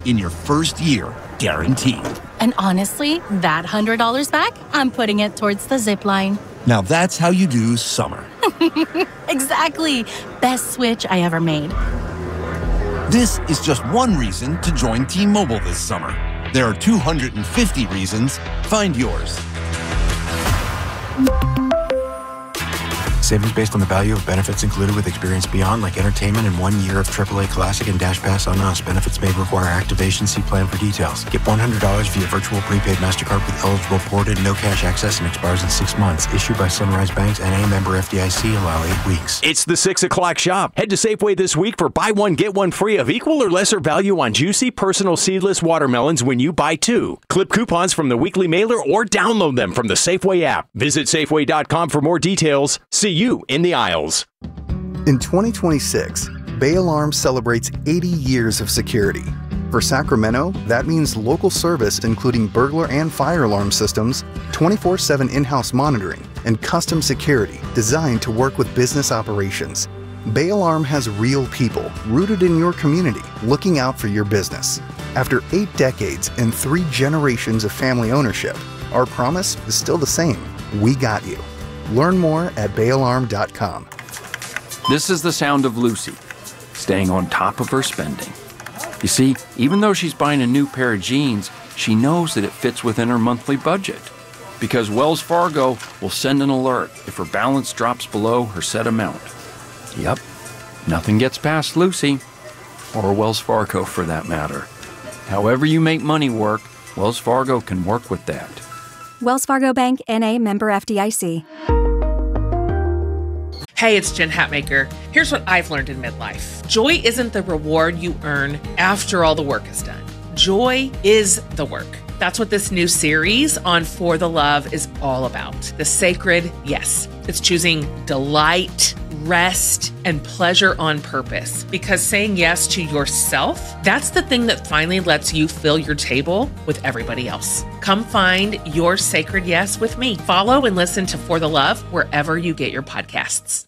in your first year, guaranteed. And honestly, that $100 back, I'm putting it towards the zip line. Now that's how you do summer. Exactly. Best switch I ever made. This is just one reason to join T-Mobile this summer. There are 250 reasons. Find yours. Savings based on the value of benefits included with Experience Beyond, like entertainment and 1 year of AAA Classic and Dash Pass on us. Benefits may require activation. See plan for details. Get $100 via virtual prepaid MasterCard with eligible ported, no cash access, and expires in 6 months. Issued by Sunrise Banks, N.A. member FDIC. Allow 8 weeks. It's the 6 o'clock shop. Head to Safeway this week for buy one, get one free of equal or lesser value on juicy personal seedless watermelons when you buy 2. Clip coupons from the weekly mailer or download them from the Safeway app. Visit Safeway.com for more details. See you in the aisles. In 2026, Bay Alarm celebrates 80 years of security. For Sacramento, that means local service including burglar and fire alarm systems, 24/7 in-house monitoring, and custom security designed to work with business operations. Bay Alarm has real people rooted in your community looking out for your business. After 8 decades and 3 generations of family ownership, our promise is still the same. We got you. Learn more at bayalarm.com. This is the sound of Lucy, staying on top of her spending. You see, even though she's buying a new pair of jeans, she knows that it fits within her monthly budget. Because Wells Fargo will send an alert if her balance drops below her set amount. Yep, nothing gets past Lucy, or Wells Fargo for that matter. However you make money work, Wells Fargo can work with that. Wells Fargo Bank, N.A. member FDIC. Hey, it's Jen Hatmaker. Here's what I've learned in midlife. Joy isn't the reward you earn after all the work is done. Joy is the work. That's what this new series on For the Love is all about. The sacred yes. It's choosing delight, rest, and pleasure on purpose. Because saying yes to yourself, that's the thing that finally lets you fill your table with everybody else. Come find your sacred yes with me. Follow and listen to For the Love wherever you get your podcasts.